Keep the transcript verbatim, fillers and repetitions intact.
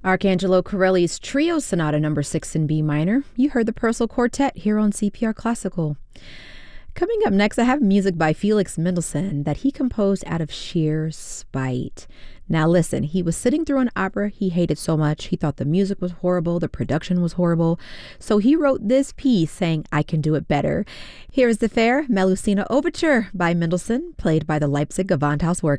Arcangelo Corelli's Trio Sonata number six in B minor. You heard the Purcell Quartet here on C P R Classical. Coming up next, I have music by Felix Mendelssohn that he composed out of sheer spite. Now listen, he was sitting through an opera he hated so much. He thought the music was horrible, the production was horrible. So he wrote this piece saying, I can do it better. Here is the fair Melusina Overture by Mendelssohn, played by the Leipzig Gewandhaus Orchestra.